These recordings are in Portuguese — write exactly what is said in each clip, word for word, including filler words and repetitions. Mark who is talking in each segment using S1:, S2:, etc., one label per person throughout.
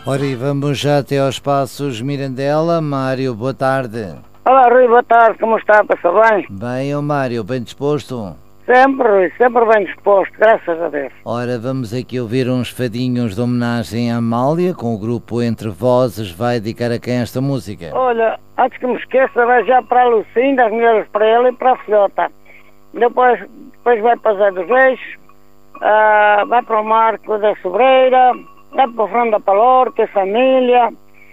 S1: Ora, e vamos já até aos Passos Mirandela. Mário, boa tarde.
S2: Olá, Rui, boa tarde, como está? Passou bem?
S1: Bem, ô Mário, bem disposto?
S2: Sempre, Rui, sempre bem disposto, graças a Deus.
S1: Ora, vamos aqui ouvir uns fadinhos de homenagem à Amália, com o grupo Entre Vozes. Vai dedicar a quem esta música?
S2: Olha, antes que me esqueça, vai já para a Lucinda, as mulheres para ela e para a filhota. Depois, depois vai para Zé dos Reis, uh, vai para o Marco da Sobreira, vai para o Fernando da Palorca, a família.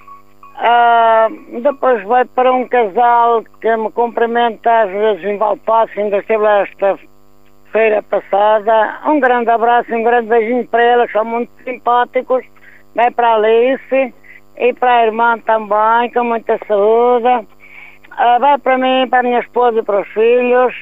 S2: Uh, depois vai para um casal que me cumprimenta às vezes em Valpasso, ainda esteve lá esta feira passada. Um grande abraço, um grande beijinho para elas, são muito simpáticos. Vai para a Alice e para a irmã também, com muita saúde. Uh, vai para mim, para a minha esposa e para os filhos.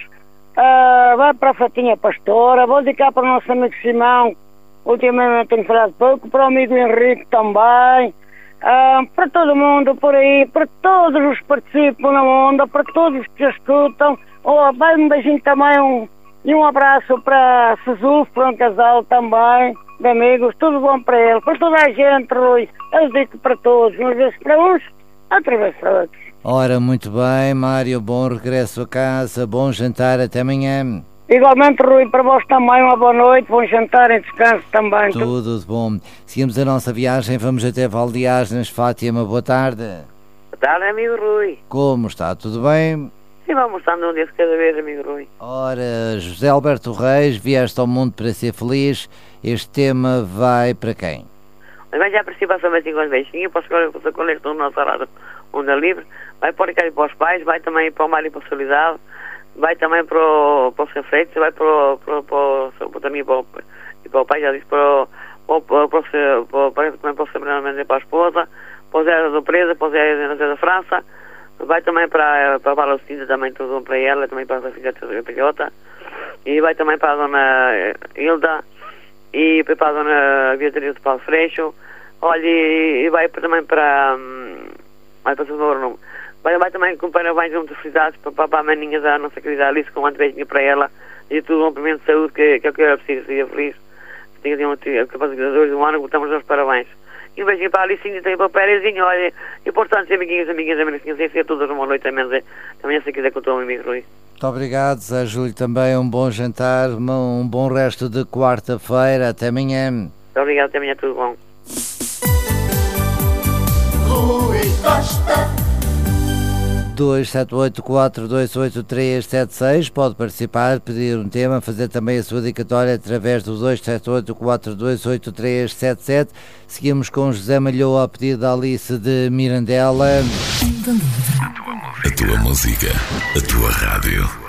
S2: Uh, vai para a Fatinha Pastora. Vou dedicar para o nosso amigo Simão, ultimamente tenho falado pouco, para o amigo Henrique também. Uh, para todo mundo por aí, para todos os que participam na onda, para todos que escutam. Oh, vai um beijinho também um, e um abraço para a Suzuf, para um casal também de amigos, tudo bom para ele, para toda a gente, Rui. Eu digo para todos, umas vezes para uns, outras vezes para outros.
S1: Ora, muito bem, Mário, bom regresso a casa, bom jantar, até amanhã.
S2: Igualmente, Rui, para vós também uma boa noite, bom jantar e descanso também.
S1: Tudo de bom. Seguimos a nossa viagem, vamos até Valdeasnas. Fátima, boa tarde.
S3: Boa tarde, amigo Rui.
S1: Como está? Tudo bem?
S3: Sim, vamos estando um dia de cada vez, amigo Rui.
S1: Ora, José Alberto Reis, vieste ao mundo para ser feliz. Este tema vai para quem?
S3: Mas já participação assim com os beijinhos, posso escolher estou no nosso lado, onde é livre. Vai para o Ricardo e para os pais, vai também para o Mário e para a Solidade. Vai também para o, para o Sr. Freitas, vai para o, para o, para o, para, também para o, e para o pai, já disse, para o, para o, para o, para o, para, também para o Sr. Mendes e para a esposa, para o Zé da Presa, para o Zé, Zé da França, vai também para, para a Bala Lucinda, também tudo para ela, também para a filha da Pilhota, e vai também para a Dona Hilda, e para a Dona Beatriz de Paulo Freixo, olha, e, e vai também para, vai para o Senhor Nome. Vai, vai também com parabéns e muitas felicidades para, para a maninha da nossa querida Alice, com um beijinho para ela e tudo um cumprimento de saúde, que, que é o que eu preciso, seja feliz. Que tenha um capaz de hoje do ano, botamos os parabéns. E um beijinho para a Alice e também para o Pérezinho, olha, e portanto, amiguinhos, amiguinhas, amiguinhas, sem ser todas uma noite também, também se quiser com o teu amigo Rui.
S1: Muito obrigado, Zé Júlio, também um bom jantar, um bom resto de quarta-feira, até amanhã.
S3: Muito obrigado, até amanhã, tudo bom.
S4: Rui Costa.
S1: dois sete oito quatro dois oito três sete seis, pode participar, pedir um tema, fazer também a sua dedicatória através do dois sete oito quatro dois oito três sete sete. Seguimos com José Malhoa a pedido da Alice de Mirandela.
S4: A tua música, a tua rádio.